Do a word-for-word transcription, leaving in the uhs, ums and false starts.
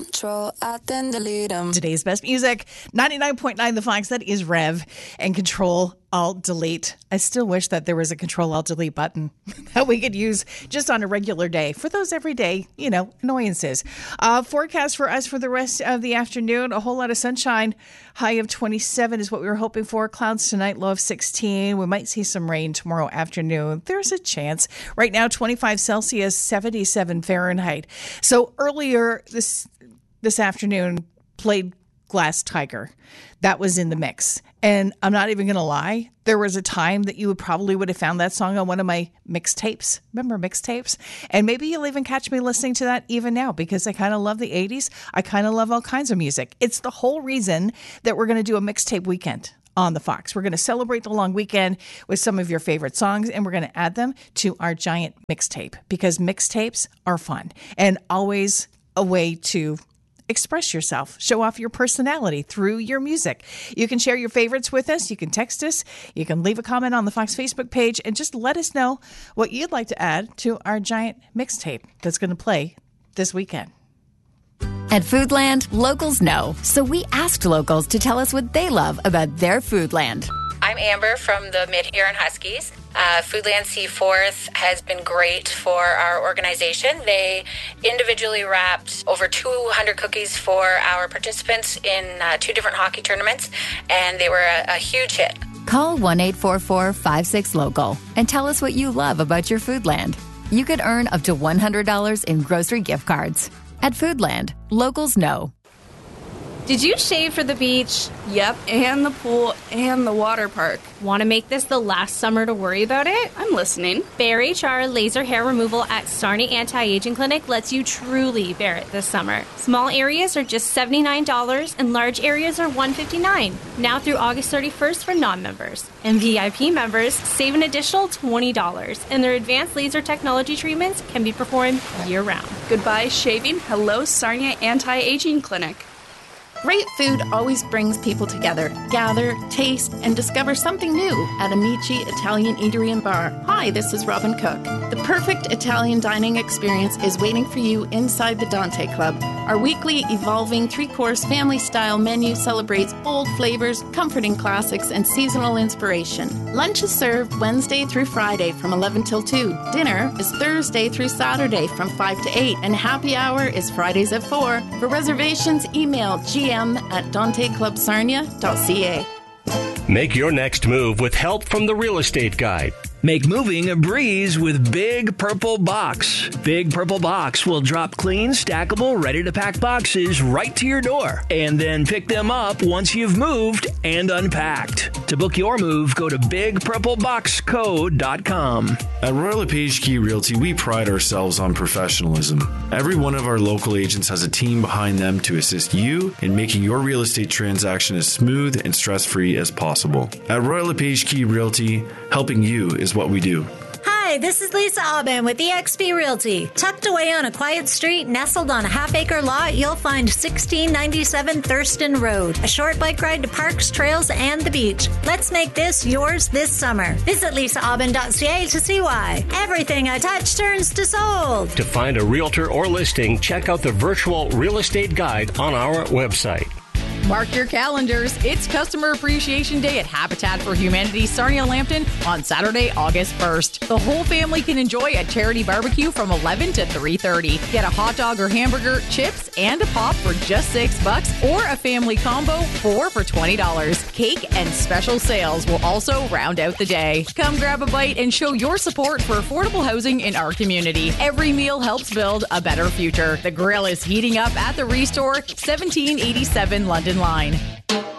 Control, I then delete them. Today's best music, ninety-nine point nine The Fox. That is Rev and Control Alt Delete. I still wish that there was a Control Alt Delete button that we could use just on a regular day for those everyday, you know, annoyances. Uh, forecast for us for the rest of the afternoon, a whole lot of sunshine. High of twenty-seven is what we were hoping for. Clouds tonight, low of sixteen. We might see some rain tomorrow afternoon. There's a chance. Right now, twenty-five Celsius, seventy-seven Fahrenheit. So earlier this this afternoon, played Glass Tiger. That was in the mix. And I'm not even going to lie. There was a time that you would probably would have found that song on one of my mixtapes. Remember mixtapes? And maybe you'll even catch me listening to that even now because I kind of love the eighties. I kind of love all kinds of music. It's the whole reason that we're going to do a mixtape weekend on the Fox. We're going to celebrate the long weekend with some of your favorite songs, and we're going to add them to our giant mixtape because mixtapes are fun and always a way to express yourself, show off your personality through your music. You can share your favorites with us. You can text us. You can leave a comment on the Fox Facebook page and just let us know what you'd like to add to our giant mixtape that's going to play this weekend. At Foodland, locals know. So we asked locals to tell us what they love about their Foodland. I'm Amber from the Mid-Huron Huskies. Uh, Foodland Seaforth has been great for our organization. They individually wrapped over two hundred cookies for our participants in uh, two different hockey tournaments, and they were a, a huge hit. Call one eight four four, five six, local and tell us what you love about your Foodland. You could earn up to one hundred dollars in grocery gift cards. At Foodland, locals know. Did you shave for the beach? Yep, and the pool and the water park. Want to make this the last summer to worry about it? I'm listening. Bare H R Laser Hair Removal at Sarnia Anti-Aging Clinic lets you truly bare it this summer. Small areas are just seventy-nine dollars and large areas are one hundred fifty-nine dollars. Now through August thirty-first for non-members. And V I P members save an additional twenty dollars. And their advanced laser technology treatments can be performed year-round. Goodbye shaving. Hello, Sarnia Anti-Aging Clinic. Great food always brings people together. Gather, taste, and discover something new at Amici Italian Eatery and Bar. Hi, this is Robin Cook. The perfect Italian dining experience is waiting for you inside the Dante Club. Our weekly evolving three-course family-style menu celebrates bold flavors, comforting classics, and seasonal inspiration. Lunch is served Wednesday through Friday from eleven till two. Dinner is Thursday through Saturday from five to eight, and happy hour is Fridays at four. For reservations, email G M at dante club sarnia dot c a. Make your next move with help from the Real Estate Guide. Make moving a breeze with Big Purple Box. Big Purple Box will drop clean, stackable, ready-to-pack boxes right to your door and then pick them up once you've moved and unpacked. To book your move, go to big purple box co dot com. At Royal LePage Key Realty, we pride ourselves on professionalism. Every one of our local agents has a team behind them to assist you in making your real estate transaction as smooth and stress-free as possible. At Royal LePage Key Realty, helping you is what we do. Hi, this is Lisa Aubin with E X P Realty. Tucked away on a quiet street, nestled on a half-acre lot, you'll find sixteen ninety-seven Thurston Road. A short bike ride to parks, trails, and the beach. Let's make this yours this summer. Visit lisa aubin dot c a to see why. Everything I touch turns to sold. To find a realtor or listing, check out the virtual real estate guide on our website. Mark your calendars. It's Customer Appreciation Day at Habitat for Humanity Sarnia Lambton on Saturday, August first. The whole family can enjoy a charity barbecue from eleven to three thirty. Get a hot dog or hamburger, chips, and a pop for just six bucks, or a family combo, four for twenty dollars. Cake and special sales will also round out the day. Come grab a bite and show your support for affordable housing in our community. Every meal helps build a better future. The grill is heating up at the Restore, seventeen eighty-seven London Line.